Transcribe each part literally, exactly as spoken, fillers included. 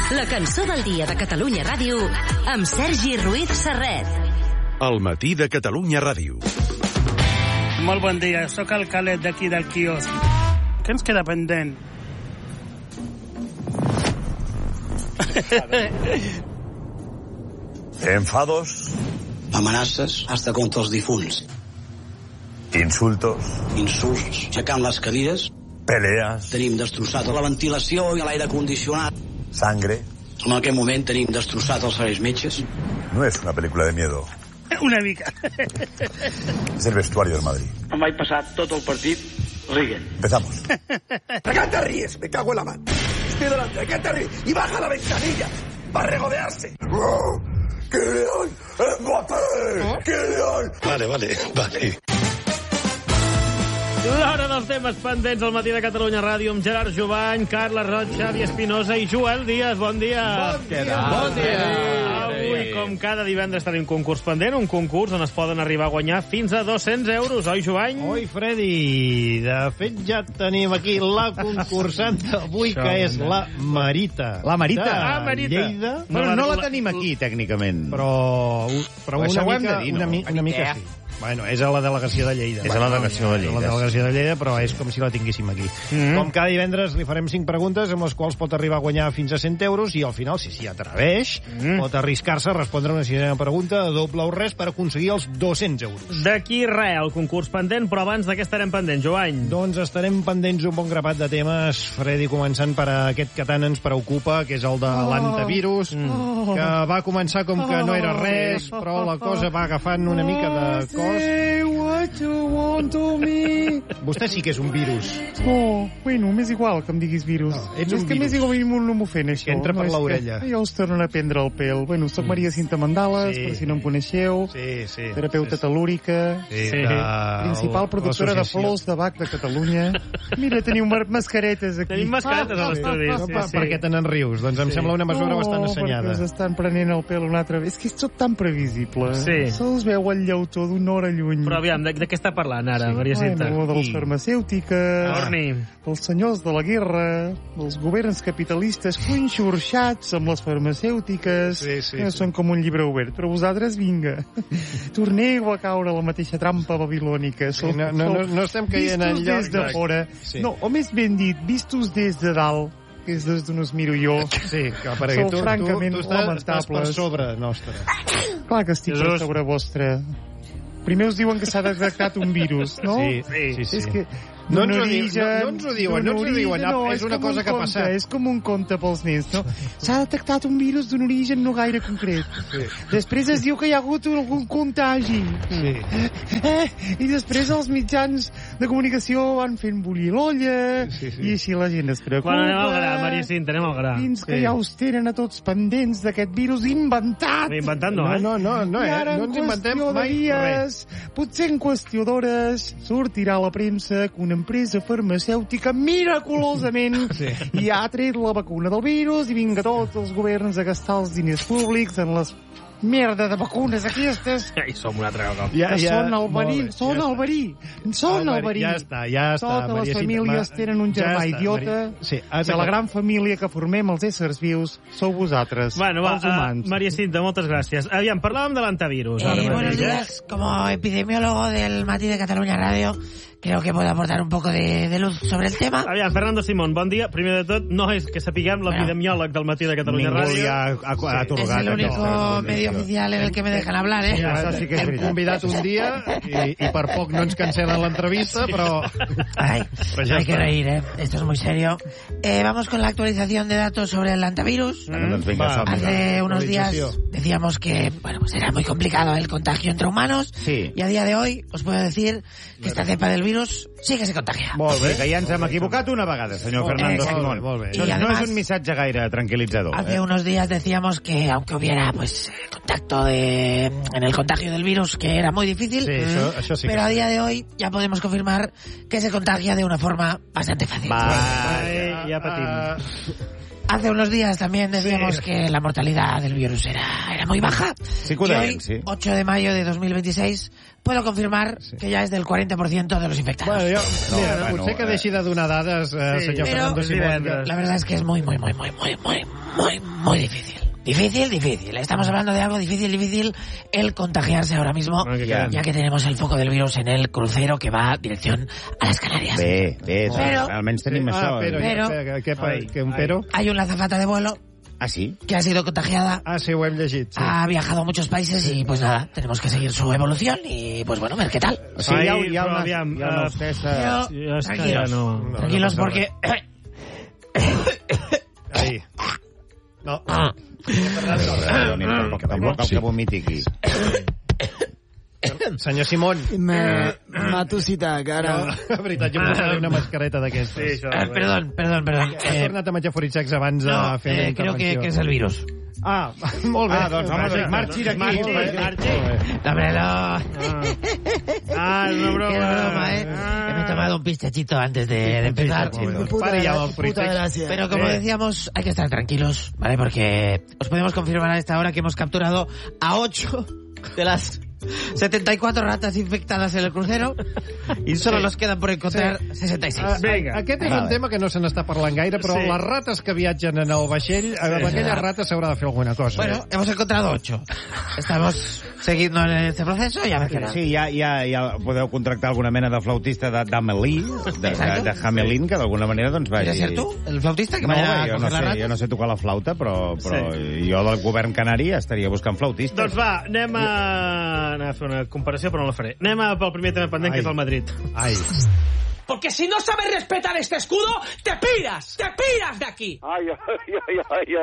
La cançó del dia de Catalunya Ràdio amb Sergi Ruiz Serret. El matí de Catalunya Ràdio. Molt bon dia, sóc el Calet d'aquí del quiosc. Què ens queda pendent? Enfados. Amenaces hasta contra els difunts. Insultos. Insults, aixecant les cadires. Peleas. Tenim destrossat la ventilació i l'aire condicionat. Sangre. En aquest moment tenim destrossat els serveis metges. No es una película de miedo. Una mica. Es el vestuario del Madrid. Em vaig passar tot el partit rient. Empezamos. ¿De qué te ríes? Me cago en la mano. Estoy delante, ¿de qué te ríes? Y baja la ventanilla para regodearse. ¡Oh! ¡Kylian Mbappé! ¡Kylian! Vale, vale, vale. L'hora dels temes pendents al matí de Catalunya Ràdio amb Gerard Jovany, Carles Roig, Xavi Espinosa i Joel Díaz. Bon dia. Bon dia. Bon dia. Avui, com cada divendres, tenim concurs pendent, un concurs on es poden arribar a guanyar fins a dos-cents euros. Oi, Jovany? Oi, Freddy. De fet, ja tenim aquí la concursant d'avui, que és la Marita. La Marita? Ah, Marita. Lleida. Bueno, no la tenim aquí, tècnicament. Però, però una, Això ho hem mica, de dir, no? una, mi- una mica sí. Bueno, és a la delegació de Lleida. És a la delegació de Lleida. És a la delegació de Lleida, però és com si la tinguéssim aquí. Mm-hmm. Com cada divendres li farem cinc preguntes amb les quals pot arribar a guanyar fins a cent euros i al final, si s'hi atreveix, mm. pot arriscar-se a respondre una sisena pregunta de doble o res per aconseguir els dos-cents euros. D'aquí res, el concurs pendent, però abans de què estarem pendents, Jovany? Doncs estarem pendents un bon grapat de temes, Freddy, començant per aquest que tant ens preocupa, que és el de oh. l'antivirus, mm. que va començar com que no era res, però la cosa va agafant una mica de cos. What you want to me? Vostè sí que és un virus. Oh, bueno, m'és igual que em diguis virus. No, ets és un que virus. m'és igual, no m'ofèn, això. Entra per no, l'orella. Ja us tornen a prendre el pèl. Bueno, soc Maria Cinta Mandales, Sí. per si no em coneixeu. Sí, sí. Terapeuta sí, telúrica. Sí, Sí. de... Principal productora de l'associació. flors de Bach de Catalunya. Mira, teniu mar- mascaretes aquí. Tenim mascaretes a l'estudi. No, Sí, per, sí. per què te n'enrius? Doncs em Sí. sembla una mesura no, bastant assenyada. perquè us estan prenent el pèl una altra vegada. És que és tot tan previsible. Sí. Se'ls veu el llautó d'una hora lluny. Però aviam, de, de què està parlant ara, Sí. Maria Cinta? Bueno, de les I- farmacèutiques, Torni. dels senyors de la guerra, dels governs capitalistes conxorxats amb les farmacèutiques, Sí, sí, que sí. són com un llibre obert. Però vosaltres, vinga, torneu a caure a la mateixa trampa babilònica. Sí, no, no, no, no estem caient en vistos lloc. des de fora. Sí. No, o més ben dit, vistos des de dalt, que és des d'on us miro jo. Sí, que perquè Sou tu, tu, francament tu estàs, estàs per lamentables. sobre nostre. Clar que estic Jesús. per sobre vostre. Primer us diuen que s'ha detectat un virus, no? Sí, sí, sí. És que No d'un ens ho diu- origen... no- no ens ho diuen, d'un no ens ho diuen, origen, és una com cosa un que ha conte, passat. És com un conte pels nens, no? S'ha detectat un virus d'un origen no gaire concret. Sí. Després es diu que hi ha hagut algun contagi. Sí. Eh? I després els mitjans de comunicació van fent bullir l'olla, Sí, sí. i així la gent es preocupa. Bueno, anem al gra, Maria Cinta, anem al gra. Fins que Sí. ja us tenen a tots pendents d'aquest virus inventat. Inventant no, No, eh? no, no, no, I eh? ara, no en ens inventem qüestió de mai res. dies, potser en qüestió d'hores, sortirà a la premsa que una empresa farmacèutica miraculosament Sí. i ha tret la vacuna del virus i vinga tots els governs a gastar els diners públics en les merda de vacunes aquestes Ai, som un altre cop. Ja, que ja, són el molt verí, bé, són ja el està. verí, són el verí. Ja està, ja està. Totes Maria les Cinta. famílies Ma- tenen un ja germà està, idiota. Maria- Sí, has De la acabat. gran família que formem els éssers vius sou vosaltres, Bueno, va, els humans. uh, Maria Cinta, moltes gràcies. Aviam, parlàvem de l'antivirus. Eh, ara buenos mateix, eh? días. Como epidemiólogo del Matí de Catalunya Radio, creo que puedo aportar un poco de, de luz sobre el tema. Aviam, Fernando Simón, bon dia. Primer de tot, no és que sapiguem l'epidemiòleg del Matí de Catalunya Ningú Ràdio. li ha, ha, ha Es atorgat el único aquesta medio condició. oficial en el que me dejan hablar, ¿eh? Ja, Això sí que és hem veritat. convidat un dia i, i per poc no ens cancel·len l'entrevista, però... Ay, Pues ya hay que está. reír, ¿eh? Esto es muy serio. Eh, vamos con la actualización de datos sobre el antivirus. Bueno, doncs vinga, Va. som-hi. Hace unos días actualització. decíamos que bueno, pues era muy complicado el contagio entre humanos Sí. y a día de hoy os puedo decir que esta cepa del virus sí que se contagia. Molt bé, que ja ens hem equivocat una vegada, senyor Molt bé, Fernando molt bé, Simón. molt bé. Doncs I no además- és un missatge gaire tranquil·litzador. Hace Eh? unos días decíamos que aunque hubiera pues eh, contacto de, en el contagio del virus, que era muy difícil, Sí, això, això sí que pero a sí. día de hoy ya podemos confirmar que se contagia de una forma bastante fácil. Va, Ai, ja patim. Hace unos días también decíamos Sí. que la mortalidad del virus era, era muy baja. Sí que ho y deien, hoy, sí. ocho de mayo de dos mil veintiséis, puedo confirmar que ya es del cuarenta por ciento de los infectados. Bueno, jo, mira, bueno, potser que eh. deixi de donar dades, eh, Sí, senyor pero- Fernando és Simón. divendres. La verdad es que es muy, muy, muy, muy, muy, muy, muy, muy difícil. Difícil, difícil. Estamos hablando de algo difícil, difícil el contagiarse ahora mismo, Ah, que ya, caram. que tenemos el foco del virus en el crucero que va dirección a las Canarias. Bé, bé, Però- almenys tenim Ah, això. però, Però- que, que, Ai, que un ai. pero? Hay una azafata de vuelo Ah, sí? que ha sido contagiada. Ah, sí, ho hem llegit. Sí. Ha viajado a muchos países y pues nada, tenemos que seguir su evolución y pues bueno, ver qué tal. O sigui, hi ha, Ai, hi ha però una, aviam, hi ha una eh, hostessa... Yo- Ja està, tranquilos, ja no. No, tranquilos no passa porque... Ahí. No. Perdoni, tampoc, tampoc cal que vomiti aquí. Senyor Simón. M'ha tossit a la cara. No, la veritat, jo posaré una mascareta d'aquestes. Sí, això. Eh, perdón, perdón, perdón. Has Eh, tornat a menjar forixecs abans de no, fer la eh, creo que, intervenció. que es el virus. Ah, molt bé. Ah, doncs, home, Marxi, doncs, marxi d'aquí. marxi, Molt bé. marxi. Molt bé. No, hombre, no. Ah, és una broma. Qué broma, ¿eh? Ah. Me he tomado un pistachito antes de, de empezar. Sí, sí, sí. Puta, Para ya, gra- vamos, puta Fritz. gracia. Pero como decíamos, hay que estar tranquilos, ¿vale? Porque os podemos confirmar a esta hora que hemos capturado a ocho de las setenta y cuatro ratas infectadas en el crucero y solo Sí. nos quedan por encontrar sesenta y seis. Ah, Vinga. Aquest és un Vale. tema que no se n'està parlant gaire, però Sí. les rates que viatgen en el vaixell, amb aquelles rates s'haurà de fer alguna cosa. Bueno, hemos encontrado ocho. Estamos siguiendo en este proceso y a ver qué tal. Sí, ja, ja, ja podeu contractar alguna mena de flautista de- d'Amelie, de, de, de Hamelin, que d'alguna manera doncs vagi... ¿Quieres ser tú, el flautista, que No, vaya a jo no, coger la sé, rata? jo no sé tocar la flauta, però, però jo del govern canari estaria buscant flautistes. Doncs va, anem a, anem a fer una comparació, però no la faré. Anem a pel primer tema pendent, que és el Madrid. Ai. Porque si no sabes respetar este escudo, te piras, te piras de aquí. Ai, ai, ai, ai,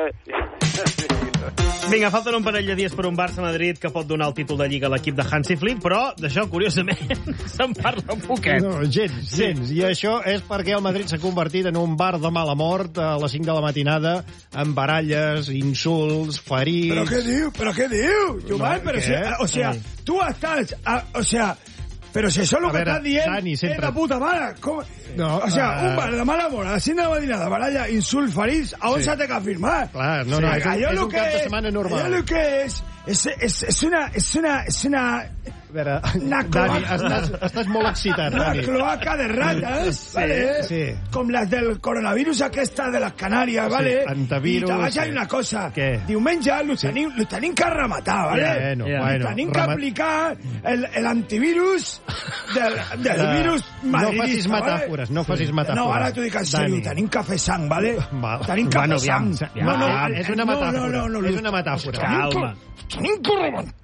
ai. Vinga, falten un parell de dies per un Barça-Madrid que pot donar el títol de Lliga a l'equip de Hansi Flick, però d'això, curiosament, se'n parla un poquet. No, gens, gens. I això és perquè el Madrid s'ha convertit en un bar de mala mort a les cinc de la matinada, amb baralles, insults, ferits... ¿Pero qué diu? ¿Pero qué diu? Jumán, No, pero ¿qué? si, o sea, Ay. tú estás, a- o sea, pero si eso es lo A que veure, estás dient Dani, es sempre- la puta mala. ¿Cómo? No, o sea, eh, un bar de mala mort, a las cinc de la matinada, baralla, insult, ferits, a on Sí. s'ha de confirmar? Clar, no, no, és un- allò és lo un que cap de és- setmana normal. Allò lo que és, és, és, és una, és una, és una, A veure, Una Dani, cloaca. estàs, estàs molt excitat, una Dani. cloaca de ratas, ¿vale? sí. Com les del coronavirus aquesta de les Canàries, ¿vale? antivirus, I te vaig a sí. dir una cosa. Què? Diumenge lo tenim, lo tenim que rematar, ¿vale? Bueno, Ja. bueno. Tenim que remat- aplicar el, el antivirus del, del Eh, virus no madridista, facis metàfores, ¿vale? no facis metàfores. No, ara t'ho dic en sèrio, Dani. tenim que fer sang, ¿vale? Va. Tenim que Bueno, fer aviam, sang. ja, ja, és una no, metàfora, No, no, no, és una metàfora. Tenim que- Calma. Tenim que rebentar.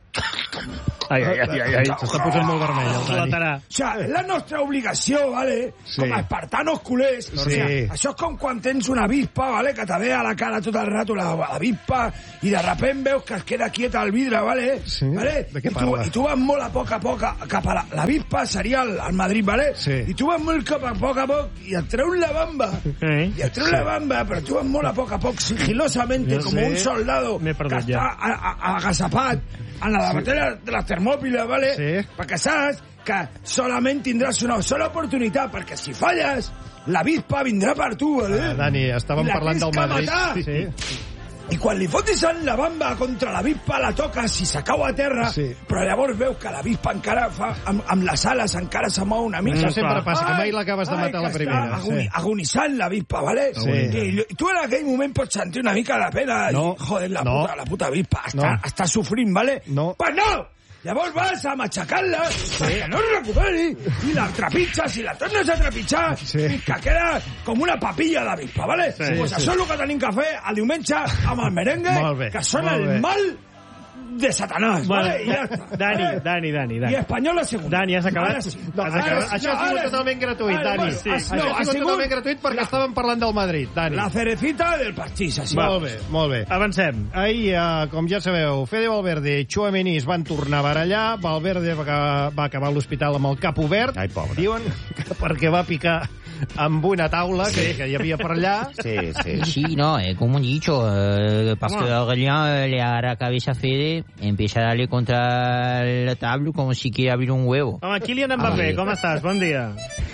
Ai, ai, ai, ai, ai. S'està posant molt vermell, el Dani. Latarà. O sea, és la nostra obligació, ¿vale? Sí. Com a espartanos culers. O Sí. sea, això és com quan tens una avispa, ¿vale? Que te ve a la cara tot el rato la la avispa i de repent veus que es queda quieta al vidre, ¿vale? Sí? ¿Vale? De què I tu, parla? I tu vas molt a poc a poc a- cap a la... L'avispa seria el, el Madrid, ¿vale? Sí. I tu vas molt cap a poc a poc i et treus la bamba. Eh? I et treus la bamba, però tu vas molt a poc a poc, sigilosamente, Ja como sé. un soldado M'he que perdut està ja. a- a- agazapat en la batalla de les Termòpiles, ¿vale? Sí. Perquè saps que solament tindràs una sola oportunitat, perquè si falles, la avispa vindrà per tu, ¿vale? Ah, Dani, estàvem La parlant del tens que Madrid. matar. Sí. I quan li fotis en la bamba contra la avispa, la toques i se cau a terra, Sí. però llavors veus que l'avispa encara fa, amb, amb les ales encara se mou una mica. Això sempre passa, que mai Ai, l'acabes de ai, matar a la que primera. Està agoni, Sí. agonitzant l'avispa, ¿vale? Sí. I, I tu en aquell moment pots sentir una mica de pena. No. I, joder, la, No. puta, la puta avispa està, No. està sofrint, ¿vale? No. Pues no! Llavors vas a matxacar-la perquè no es recuperi i la trepitges i la tornes a trepitjar Sí. i que queda com una papilla d'avispa, ¿vale? Sí, pues sí. això és el que tenim que fer el diumenge amb el merengue, Molt bé, que són molt el bé. mal de Satanàs, Bueno, ¿vale? I ja està. Dani, ¿vale? Dani, Dani, I Dani. Espanyol la segunda. Dani, has acabat? Ara sí. No, Has això, acabat? això ha No, sigut ara sí. totalment gratuït, Ara, Dani. bueno, Sí. ha- Això no, ha ha sigut sigut totalment gratuït perquè la- estàvem parlant del Madrid, Dani. La cerecita del pastís, així. Molt bé, molt bé. Avancem. Ahir, eh, com ja sabeu, Fede Valverde i Tchouaméni es van tornar a barallar. Valverde va acabar, va acabar a l'hospital amb el cap obert. Ai, pobre. Diuen que perquè va picar amb una taula que, que hi havia per allà. Sí, sí. Sí, no, eh, como he dicho, eh, parce que Aurélien le da la cabeza a Fede, empieza a darle contra la tabla como si quiera abrir un huevo. Home, Kylian Mbappé, com estàs? Bon dia.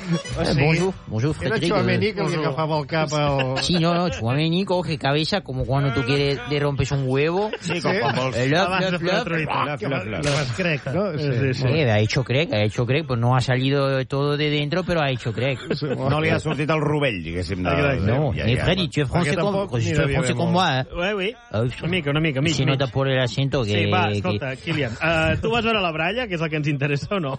O sigui, bonjour, bonjour, era Frederic. Tchouaméni que li agafava el cap al... Sí, no, no, Tchouaméni coge cabeza como cuando tú quieres le rompes un huevo. Sí, com quan vols... Eh, Love, Abans de love, fer la love. truita. Que vas crec, no? Sí, sí. Sí, ha hecho crack, ha hecho crack, pues no ha salido todo de dentro, pero ha hecho crack. No li ha sortit el rovell, diguéssim. De... No, ja, eh, ja. Freddy, tu es français tampoc comme, ni tu es devia français haver comme molt. moi, eh? Oui, oui. Ah, Una mica, una mica. Mig, Si nota por el acento que... Sí, va, que- escolta, Kilian, uh, tu vas veure la Bralla, que és el que ens interessa o no?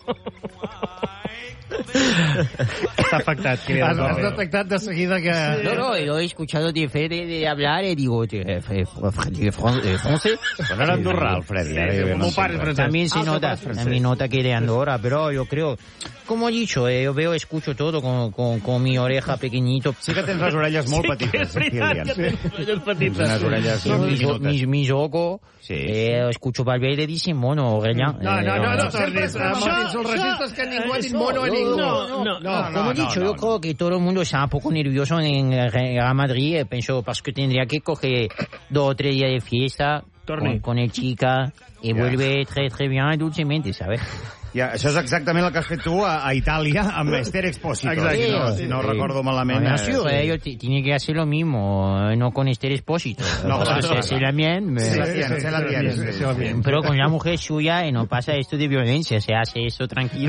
Està afectat, Kilian. Has, has detectat de seguida que... No, no, yo he escuchado de Fede de hablar y digo, eh, eh, Freddy, fran- eh, francés. Però no era andorrà, el Freddy. Sí, ara sí, ja como no sé. pares francés. También se Ah, nota, pares francés. también nota que de Andorra, pero yo creo, como he dicho, eh, yo veo, escucho todo con, con, con mi oreja pequeñito. Sí que tens les orelles molt Sí que petites, és veritat Kilian. que tens les orelles petites. Unes orelles Mis, mis, minutes. mis, mis ojos, Sí. eh, escucho Valverde, dicen mono, Aurélien. No, no, no, no, Sempre tornis. estem amb els insulracistes que ningú ha dit mono a no, ningú. no, no, no, Como he dicho, yo creo que todo el mundo está un poco nervioso en el Real Madrid, eh, pienso, parce que tendría que coger dos o tres días de fiesta Torni. con, con el chica y Ya. vuelve très, très bien y dulcemente, ¿sabes? Ja, això és exactament el que has fet tu a, a Itàlia amb Esther Expósito. Exacte. Si no, Sí. si no recordo malament. Bien eh, sûr, sí. ellos t- tienen que hacer lo mismo, eh, no con Esther Expósito. No, Parce que claro, c'est- c'est la mienne, Se la mais- tienes, se la tienes. sí, sí, sí, sí. pero con la mujer suya y no pasa esto de violencia, se hace esto tranquilo.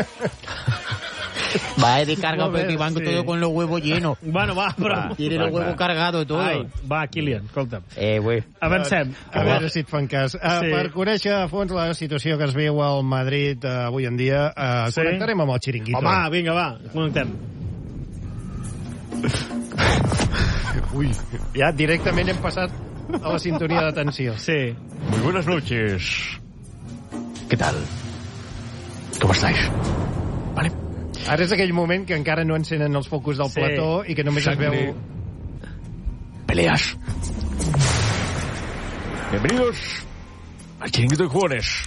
Va de carga Molt bé, porque van sí. todo con los huevos llenos. Bueno, va, però... Tiene los huevos cargados todo. Ai, va, Kilian, escolta'm. Eh, güey. Avancem. A veure si et fan cas. Uh, Sí. Per conèixer a fons la situació que es viu al Madrid uh, avui en dia, uh, Sí. connectarem amb el Chiringuito. Home, vinga, va, connectem. Ui, ja directament hem passat a la sintonia de tensió. Sí. Muy buenas noches. ¿Qué tal? ¿Cómo estáis? Vale. Ara és aquell moment que encara no encenen els focus del Sí. plató i que només es Sangre. veu... Peleas. Bienvenidos al Chiringuito de Jugones.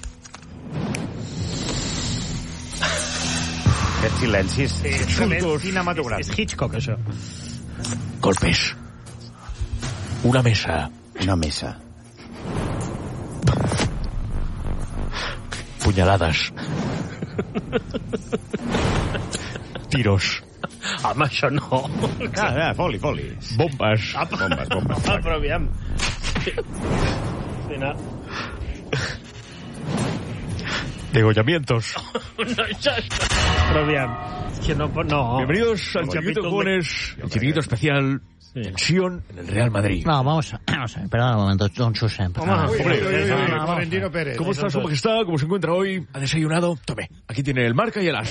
Aquests silencis Sí, Insultos. cinematogràfics. És Hitchcock, això. Golpes. Una mesa. Una mesa. Puñaladas. Tiros. Home, això no. Ah, ah, foli, foli. Bombas. Bombes, bombes. Ah, però aviam. Sí, no. Degollamientos. No, això... Però aviam. És que no pot... No. Bienvenidos al Chiringuito de Jugones. El Chiringuito especial. Tensión en el Real Madrid. No, vamos a, vamos a ver, perdón un momento, don Chusem. Hombre, Hombre, Uy, uy, uy, no, uy, no, no, Florentino Pérez. ¿Cómo está su majestad? ¿Cómo se encuentra hoy? ¿Ha desayunado? Tome, aquí tiene el marca y el as.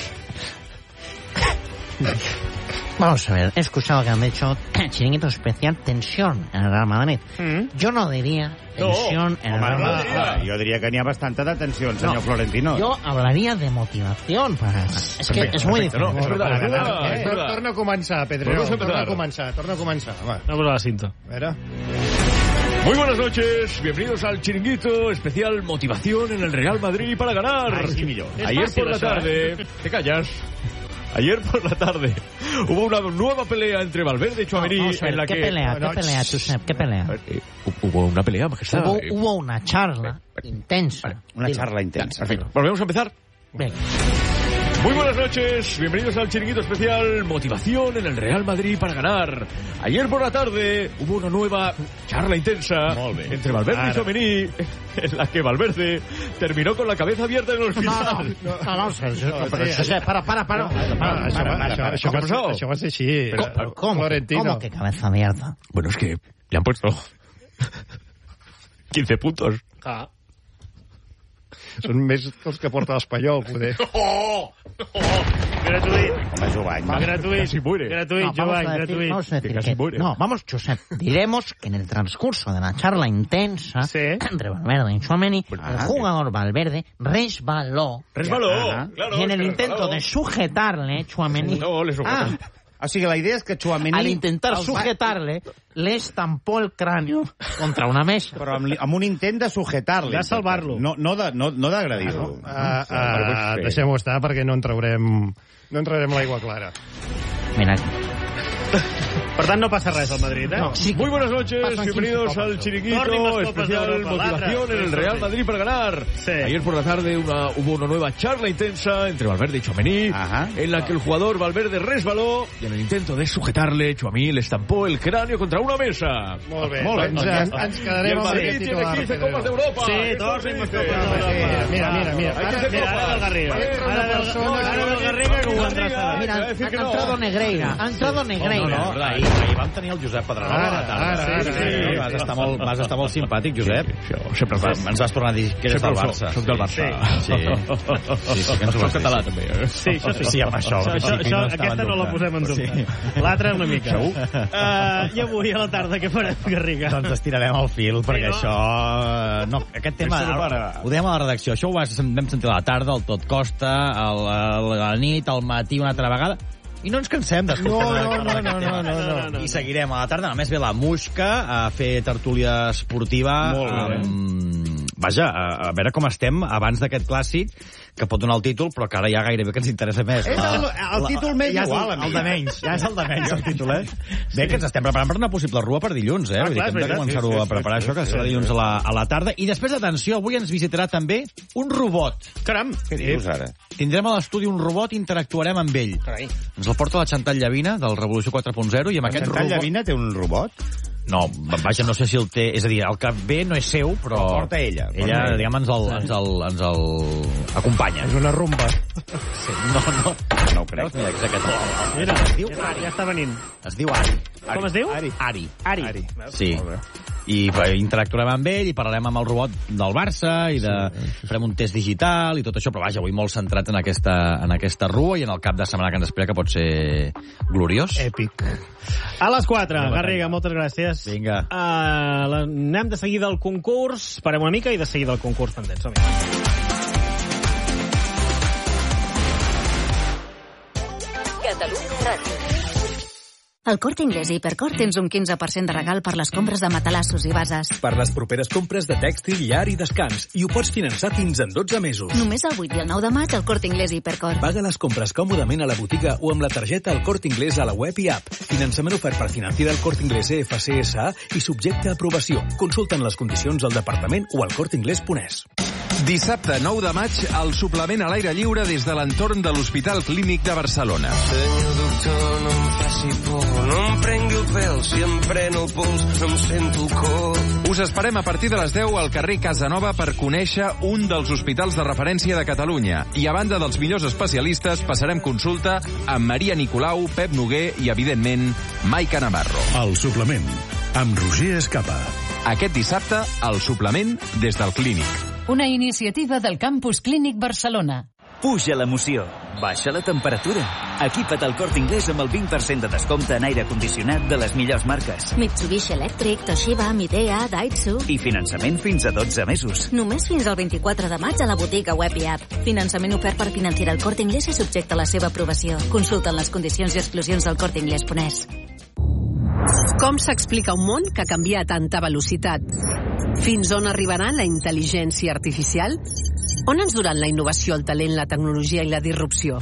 Vamos a ver, he escuchado que han hecho chiringuito especial tensión en el Real Madrid. Mm. Yo no diría tensión en el Home, Real no, Madrid. no, jo diria que n'hi ha bastanta de tensió, senyor No. Florentino. Yo hablaría de motivación para... Es que Perfecto, es muy perfecto, no, diferente. es verdad, Para es ganar. verdad, Eh, es tor- verdad. Torna a començar, Pedrero. Vamos a Torna a empezar. començar, torna a començar. Va, No posa la cinta. a veure. Muy buenas noches, bienvenidos al Chiringuito especial motivación en el Real Madrid para ganar. Ai, sí, millor. Es Ayer fácil por la eso, tarde, te callas. Ayer por la tarde hubo una nueva pelea entre Valverde y Tchouaméni Vamos a ver, en la ¿qué que pelea? ¿Qué Bueno, pelea, Chusem? ¿Qué pelea? Eh, hubo una pelea, majestad. Hubo, Eh, hubo una charla intensa. Una Dilo. charla intensa. Perfecto. Volvemos a empezar. Venga. Muy buenas noches, bienvenidos al Chiringuito especial motivación en el Real Madrid para ganar. Ayer por la tarde hubo una nueva charla intensa Molt bé. entre Valverde Ara. y Tchouaméni en la que Valverde terminó con la cabeza abierta en el No, hospital. no, no, vamos a ver. No, pero, sí, o sea, para, para, para. para, Ah, para, això, para, va, això, para. això, ¿Qué ha va ser, pasado? això va ser així. ¿Cómo? ¿Cómo? Florentino. ¿Cómo que cabeza abierta? Bueno, es que le han puesto quince puntos. Ah. Són més que els que porta l'Espanyol, poder. Oh! Oh! Gratuït. Home, Jovany. Va, gratuït. Casi muere. Gratuït, No, vamos Jovany, a decir, gratuït. vamos a decir Que casi que, muere. no, vamos, Josep, diremos que en el transcurso de la charla intensa Sí. entre Valverde y Tchouaméni, el Ah, jugador Valverde resbaló Resbaló, Ajá. claro. y en el que intento resbaló. de sujetarle, Tchouaméni, No, le sujetó. ah, O sigui, la idea és que Tchouaméni... al intentar els va- sujetarle, le estampó el cráneo contra una mesa. Però amb, li- amb un intent de sujetar-lo. De salvar-lo. No, no de- no, no d'agredir-lo. Uh, Bueno, uh, pues, sí. deixem-ho estar perquè no entrarem no entrarem l'aigua clara. Mira, Per tant, no passa res al Madrid, ¿eh? No. Sí. Muy buenas noches, bienvenidos al Chiringuito especial motivación en el Real Madrid para ganar. Sí. Ayer por la tarde una, hubo una nueva charla intensa entre Valverde y Tchouaméni, Ajá. en la que el jugador Valverde resbaló y en el intento de sujetarle, Tchouaméni le estampó el cráneo contra una mesa. Molt bé, Molt bé. Ens, ens, ens quedarem amb aquest titular. Madrid tiene quince copas de Europa. Sí, tornem a copas d'Europa. Mira, mira, mira. Ara, mira, ara del Garriga. Ara del Garriga que ho endreçarà. Mira, ha entrado Negreira. Ha entrado Negreira. No, no, ahir, ahir vam tenir el Josep Pedrerol a la tarda. Ara, sí, sí. Vas estar molt, vas estar molt simpàtic, Josep. Sí, sempre vas. Ens vas tornar a dir que eres del Barça. Soc del Barça. Sí, sí, sí que ens ho vas dir. Soc català, també. Sí, això sí. Sí, amb això. Aquesta no la posem en dubte. L'altra una mica. Segur? I avui a la tarda què farem, Garriga? Doncs estirarem el fil, perquè això... No, aquest tema... Ho dèiem a la redacció. Això ho vam sentir a la tarda, el tot costa, a la nit, al matí, una altra vegada... I no ens cansem d'escoltar no, no, no, no, no, no, no, no. I seguirem a la tarda. A més ve la Musca a fer tertúlia esportiva. Molt bé. Amb... Vaja, a, a veure com estem abans d'aquest clàssic, que pot donar el títol, però que ara ja gairebé que ens interessa més. És el, el títol més ja igual, el, el de menys. Ja és el de menys, el títol, eh? Bé, que ens estem preparant per una possible rua per dilluns, eh? Ah, Vull dir que hem de començar-ho sí, sí, a preparar sí, sí, això, que serà dilluns a la, a la tarda. I després, atenció, avui ens visitarà també un robot. Caram! Què dius ara? Tindrem a l'estudi un robot i interactuarem amb ell. Carai. Ens el porta la Chantal Llavina, del Revolució quatre punt zero, i amb aquest Chantal robot... Llavina té un robot? No, vaja, no sé si el té... És a dir, el que ve no és seu, però... El porta ella. Ella, ella. diguem, ens el, ens, el, ens el acompanya. És una rumba. Sí, no, no. No ho crec. Mira, és aquest. Mira, es diu ja, ja està venint. Es diu Ari. Ari. Com es diu? Ari. Ari. Ari. Ari. Sí. I interactuarem amb ell i parlarem amb el robot del Barça i de... Sí. Farem un test digital i tot això, però vaja, avui molt centrat en aquesta, en aquesta rua i en el cap de setmana que ens espera, que pot ser gloriós. Èpic. A les quatre, Garriga, moltes gràcies. Vinga. Uh, anem de seguida al concurs, parem una mica i de seguida al concurs pendent. Som-hi. Catalunya Ràdio. Al Corte Inglés i Hipercor tens un quinze per cent de regal per les compres de matalassos i bases. Per les properes compres de tèxtil, llar i descans. I ho pots finançar fins en dotze mesos. Només el vuit i el nou de maig al Corte Inglés i Hipercor. Paga les compres còmodament a la botiga o amb la targeta al Corte Inglés a la web i app. Finançament ofert per Financiera al Corte Inglés E F C S A i subjecte a aprovació. Consulten les condicions al departament o al corteinglés punt es. Dissabte nou de maig, el suplement a l'aire lliure des de l'entorn de l'Hospital Clínic de Barcelona. Senyor doctor, no em faci por, no em prengui el pèl, si em pren el pols, em sento el cor. Us esperem a partir de les deu al carrer Casanova per conèixer un dels hospitals de referència de Catalunya. I a banda dels millors especialistes, passarem consulta amb Maria Nicolau, Pep Noguer i, evidentment, Maica Navarro. El suplement, amb Roger Escapa. Aquest dissabte, el suplement des del Clínic. Una iniciativa del Campus Clínic Barcelona. Puja l'emoció, baixa la temperatura. Equipa't al Corte Inglés amb el vint per cent de descompte en aire condicionat de les millors marques. Mitsubishi Electric, Toshiba, Midea, Daihatsu... I finançament fins a dotze mesos. Només fins al vint-i-quatre de maig a la botiga web i app. Finançament ofert per Financiera al Corte Inglés i subjecte a la seva aprovació. Consulten les condicions i exclusions del corte inglés punt es. Com s'explica un món que canvia a tanta velocitat? Fins on arribarà la intel·ligència artificial? On ens duran la innovació, el talent, la tecnologia i la disrupció?